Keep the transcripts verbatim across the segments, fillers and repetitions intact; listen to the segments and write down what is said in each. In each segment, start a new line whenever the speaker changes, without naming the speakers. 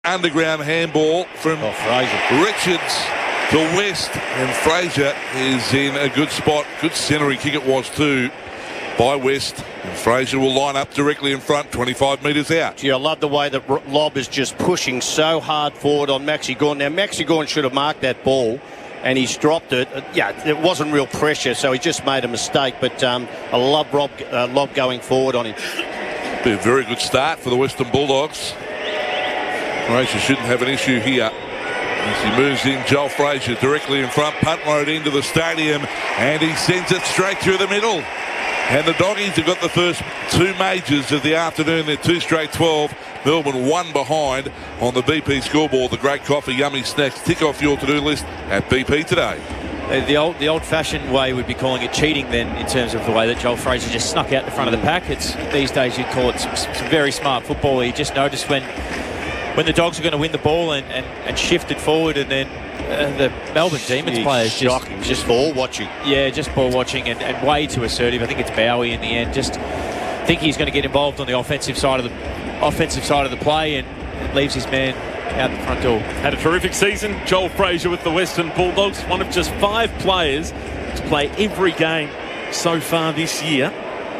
Underground handball from
oh, Fraser.
Richards to West, and Fraser is in a good spot. Good centering kick it was too by West, and Fraser will line up directly in front, twenty-five metres out.
Gee, I love the way that Lobb is just pushing so hard forward on Maxi Gawn. Now Maxi Gawn should have marked that ball, and he's dropped it. Yeah, it wasn't real pressure, so he just made a mistake. But um, I love Rob, uh, Lobb going forward on him.
Be a very good start for the Western Bulldogs. Fraser shouldn't have an issue here. As he moves in, Joel Fraser directly in front, punt load into the stadium, and he sends it straight through the middle. And the Doggies have got the first two majors of the afternoon. They're two straight twelve. Melbourne one behind on the B P scoreboard. The great coffee, yummy snacks. Tick off your to-do list at B P today.
The old, the old-fashioned way would be calling it cheating then, in terms of the way that Joel Fraser just snuck out the front of the pack. It's these days you'd call it some, some very smart football. You just noticed when when the Dogs are going to win the ball and, and, and shifted forward, and then uh, the Melbourne Demons
Jeez,
players just,
just just ball watching.
Yeah, just ball watching and, and way too assertive. I think it's Bowie in the end. Just think he's going to get involved on the offensive side of the offensive side of the play, and leaves his man out the front door.
Had a terrific season. Joel Fraser with the Western Bulldogs, one of just five players to play every game so far this year.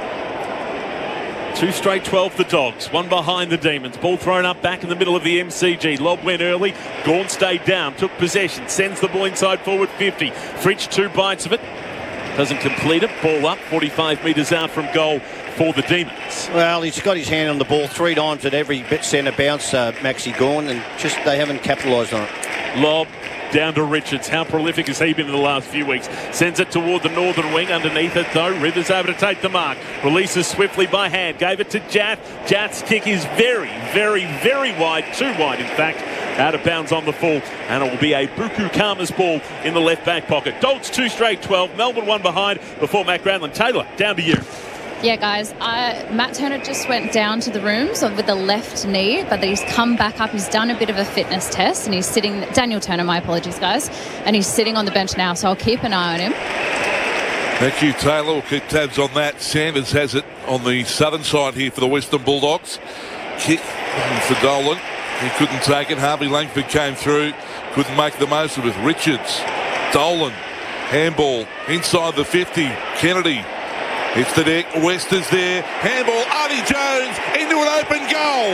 Two straight twelve, the Dogs, one behind the Demons. Ball thrown up back in the middle of the M C G. Lobb went early. Gawn stayed down, took possession, sends the ball inside forward fifty. Fritsch two bites of it. Doesn't complete it. Ball up, forty-five metres out from goal for the Demons.
Well, he's got his hand on the ball three times at every bit centre bounce, uh, Maxi Gawn, and just they haven't capitalised on it.
Lobb down to Richards. How prolific has he been in the last few weeks? Sends it toward the northern wing. Underneath it, though, Rivers over to take the mark. Releases swiftly by hand. Gave it to Jat. Jat's kick is very, very, very wide. Too wide, in fact. Out of bounds on the full. And it will be a Buku Kama's ball in the left back pocket. Dogs two straight twelve. Melbourne one behind before Matt Granlund. Taylor, down to you.
Yeah, guys, uh, Matt Turner just went down to the rooms with the left knee, but he's come back up. He's done a bit of a fitness test, and he's sitting... Daniel Turner, my apologies, guys. And he's sitting on the bench now, so I'll keep an eye on him.
Thank you, Taylor. We'll keep tabs on that. Sanders has it on the southern side here for the Western Bulldogs. Kick for Dolan. He couldn't take it. Harvey Langford came through. Couldn't make the most of it. Richards. Dolan. Handball inside the fifty. Kennedy. It's the deck. West is there. Handball. Artie Jones into an open goal.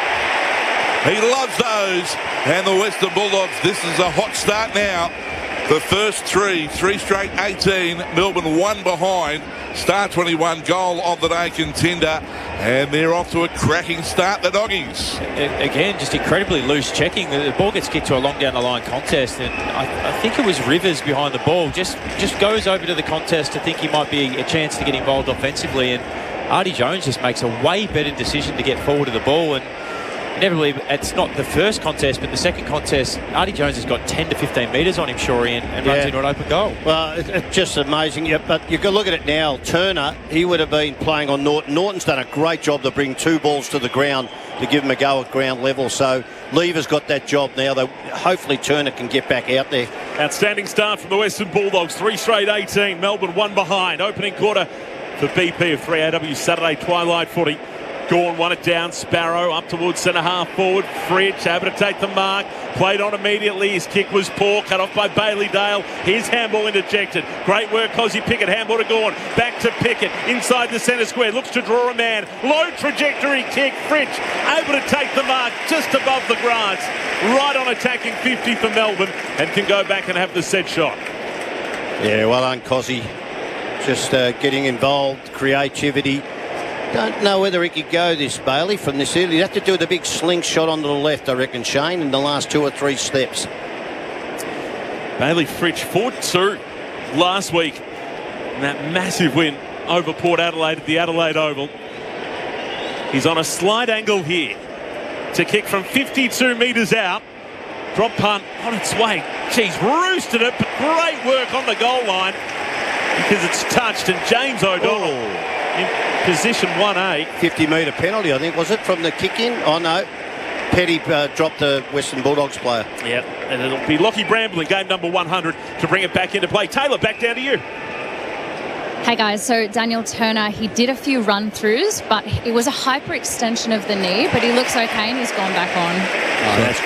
He loves those. And the Western Bulldogs, this is a hot start now. The first three, three straight eighteen. Melbourne one behind. Star twenty-one goal of the day contender. And they're off to a cracking start, the Doggies.
Again, just incredibly loose checking. The ball gets kicked to a long down the line contest, and I, I think it was Rivers behind the ball. Just just goes over to the contest to think he might be a chance to get involved offensively, and Artie Jones just makes a way better decision to get forward to the ball. And inevitably, it's not the first contest, but the second contest, Artie Jones has got ten to fifteen metres on him, Shorey, and, and runs
Yeah.
into an open goal.
Well, it, it's just amazing. Yeah, but you can look at it now. Turner, he would have been playing on Norton. Norton's done a great job to bring two balls to the ground to give him a go at ground level. So Lever's got that job now. Though hopefully Turner can get back out there.
Outstanding start from the Western Bulldogs. Three straight eighteen. Melbourne one behind. Opening quarter for B P of three A W Saturday Twilight Footy. Gawn won it down. Sparrow up towards centre half forward. Fritsch able to take the mark. Played on immediately. His kick was poor. Cut off by Bailey Dale. His handball interjected. Great work, Cosy Pickett. Handball to Gawn. Back to Pickett. Inside the centre square. Looks to draw a man. Low trajectory kick. Fritsch able to take the mark just above the grass. Right on attacking fifty for Melbourne. And can go back and have the set shot.
Yeah, well done, Cosy. Just uh, getting involved. Creativity. Don't know whether he could go this, Bailey, from this early. He'd have to do the big slingshot onto the left, I reckon, Shane, in the last two or three steps.
Bailey Fritsch, four two last week in that massive win over Port Adelaide at the Adelaide Oval. He's on a slight angle here to kick from fifty-two metres out. Drop punt on its way. She's roosted it, but great work on the goal line because it's touched, and James O'Donnell oh. in position one A.
fifty metre penalty, I think, was it, from the kick-in? Oh, no. Petty uh, dropped the Western Bulldogs player.
Yeah, and it'll be Lockie Bramble in game number one hundred to bring it back into play. Taylor, back down to you.
Hey guys, so Daniel Turner, he did a few run-throughs, but it was a hyperextension of the knee, but he looks okay and he's gone back on.
Oh, that's